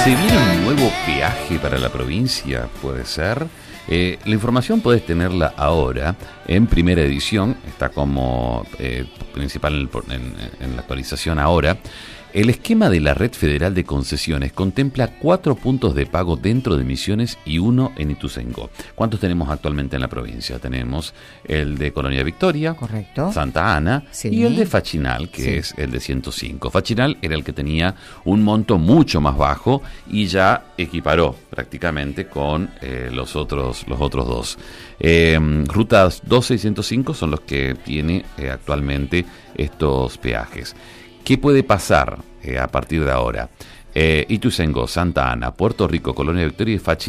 ¿Se viene un nuevo peaje para la provincia? ¿Puede ser? La información podés tenerla ahora en primera edición, está como principal en la actualización ahora. El esquema de la Red Federal de Concesiones contempla 4 puntos de pago dentro de Misiones y 1 en Ituzaingó. ¿Cuántos tenemos actualmente en la provincia? Tenemos el de Colonia Victoria, correcto, Santa Ana, sí, y el de Fachinal, que sí, es el de 105. Fachinal era el que tenía un monto mucho más bajo y ya equiparó prácticamente con los otros dos. Rutas 12 y 105 son los que tiene actualmente estos peajes. ¿Qué puede pasar a partir de ahora? Ituzaingó, Santa Ana, Puerto Rico, Colonia Victoria y Fachinal